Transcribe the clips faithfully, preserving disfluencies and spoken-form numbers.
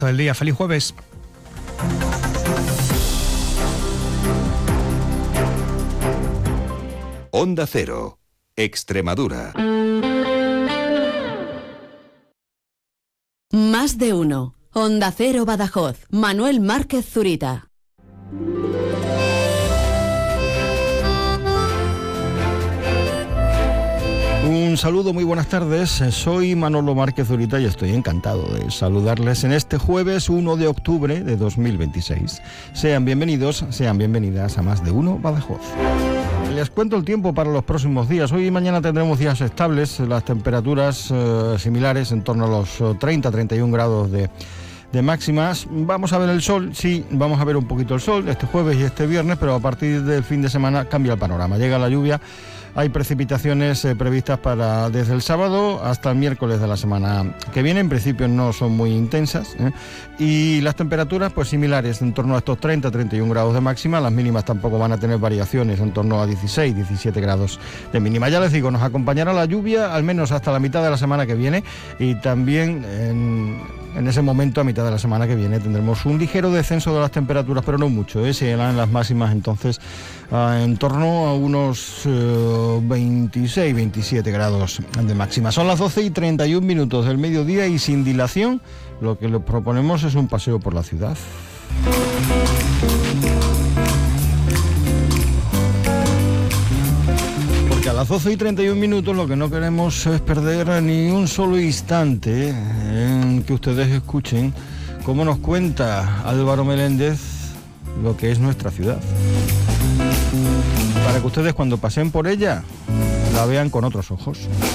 Todo el día. Feliz jueves. Onda Cero, Extremadura. Más de uno. Onda Cero Badajoz. Manuel Márquez Zurita. Un saludo, muy buenas tardes. Soy Manolo Márquez Zurita y estoy encantado de saludarles en este jueves uno de octubre de dos mil veintiséis. Sean bienvenidos, sean bienvenidas a Más de uno Badajoz. Les cuento el tiempo para los próximos días. Hoy y mañana tendremos días estables, las temperaturas eh, similares, en torno a los treinta a treinta y un grados de, de máximas. Vamos a ver el sol, sí, vamos a ver un poquito el sol este jueves y este viernes, pero a partir del fin de semana cambia el panorama. Llega la lluvia. Hay precipitaciones eh, previstas para desde el sábado hasta el miércoles de la semana que viene. En principio no son muy intensas, ¿eh? Y las temperaturas pues similares, en torno a estos treinta a treinta y un grados de máxima. Las mínimas tampoco van a tener variaciones, en torno a dieciséis a diecisiete grados de mínima. Ya les digo, nos acompañará la lluvia al menos hasta la mitad de la semana que viene, y también en, en ese momento, a mitad de la semana que viene, tendremos un ligero descenso de las temperaturas, pero no mucho, ¿eh? Se dan las máximas entonces uh, en torno a unos uh, veintiséis a veintisiete grados de máxima. Son las doce y treinta y un minutos del mediodía y sin dilación lo que les proponemos es un paseo por la ciudad. Porque a las doce y treinta y un minutos lo que no queremos es perder ni un solo instante en que ustedes escuchen cómo nos cuenta Álvaro Meléndez lo que es nuestra ciudad, para que ustedes cuando pasen por ella la vean con otros ojos.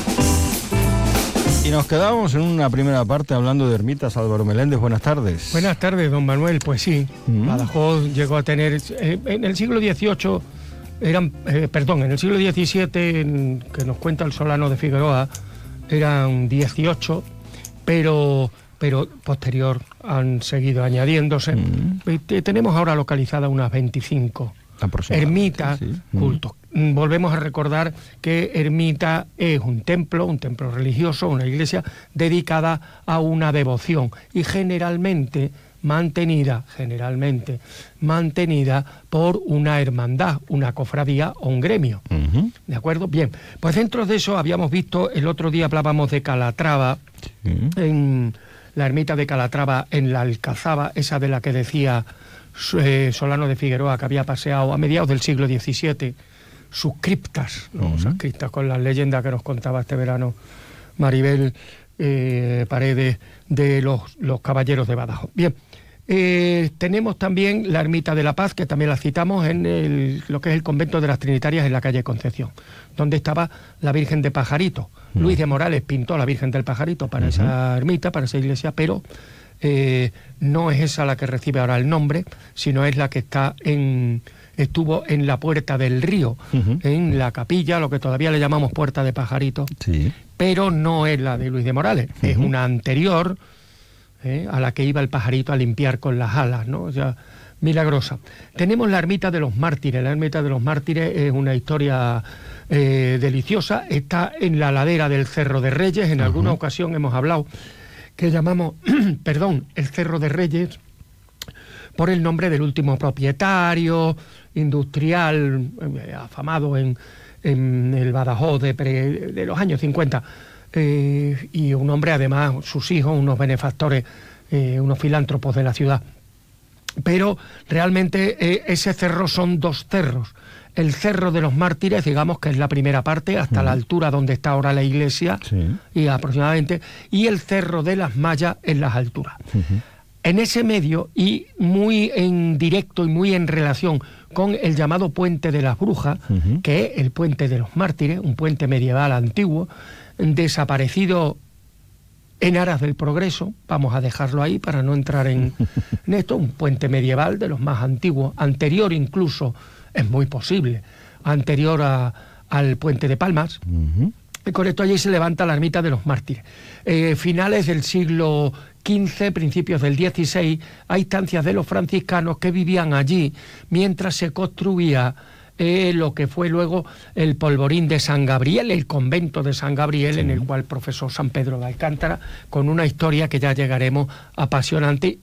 Y nos quedamos en una primera parte hablando de ermitas. Álvaro Meléndez, buenas tardes. Buenas tardes, don Manuel. Pues sí, mm. Badajoz llegó a tener, eh, en el siglo dieciocho, eran, eh, perdón, en el siglo diecisiete, en, que nos cuenta el Solano de Figueroa, eran dieciocho, pero, pero posterior han seguido añadiéndose. Mm. Eh, tenemos ahora localizadas unas veinticinco ermitas, sí. Cultos. Mm. Volvemos a recordar que ermita es un templo, un templo religioso, una iglesia dedicada a una devoción y generalmente mantenida, generalmente mantenida por una hermandad, una cofradía o un gremio. Uh-huh. ¿De acuerdo? Bien, pues dentro de eso habíamos visto, el otro día hablábamos de Calatrava, uh-huh. en la ermita de Calatrava en la Alcazaba, esa de la que decía eh, Solano de Figueroa, que había paseado a mediados del siglo diecisiete, sus criptas, ¿no? Uh-huh. Esas criptas con las leyendas que nos contaba este verano Maribel eh, Paredes de los, los caballeros de Badajoz. Bien, eh, tenemos también la Ermita de la Paz, que también la citamos en el, lo que es el convento de las Trinitarias en la calle Concepción, donde estaba la Virgen de Pajarito. Uh-huh. Luis de Morales pintó la Virgen del Pajarito para uh-huh. esa ermita, para esa iglesia, pero eh, no es esa la que recibe ahora el nombre, sino es la que está en... estuvo en la Puerta del Río, uh-huh. en la capilla, lo que todavía le llamamos Puerta de Pajarito, sí. Pero no es la de Luis de Morales, uh-huh. es una anterior eh, a la que iba el pajarito a limpiar con las alas, ¿no? O sea, milagrosa. Tenemos la Ermita de los Mártires. La Ermita de los Mártires es una historia eh, deliciosa, está en la ladera del Cerro de Reyes. En uh-huh. alguna ocasión hemos hablado que llamamos, perdón, el Cerro de Reyes por el nombre del último propietario industrial eh, afamado en, en el Badajoz de, pre, de los años cincuenta, eh, y un hombre, además, sus hijos, unos benefactores, eh, unos filántropos de la ciudad. Pero realmente eh, ese cerro son dos cerros. El Cerro de los Mártires, digamos que es la primera parte, hasta uh-huh. la altura donde está ahora la iglesia, sí. y aproximadamente, y el Cerro de las Mallas en las alturas. Uh-huh. En ese medio, y muy en directo y muy en relación con el llamado Puente de las Brujas, uh-huh. que es el Puente de los Mártires, un puente medieval antiguo, desaparecido en aras del progreso, vamos a dejarlo ahí para no entrar en, en esto, un puente medieval de los más antiguos, anterior incluso, es muy posible, anterior a, al Puente de Palmas. Uh-huh. Y con esto allí se levanta la ermita de los Mártires. Eh, finales del siglo quince, principios del dieciséis, hay estancias de los franciscanos que vivían allí mientras se construía eh, lo que fue luego el polvorín de San Gabriel, el convento de San Gabriel, sí. en el cual profesó San Pedro de Alcántara, con una historia que ya llegaremos apasionante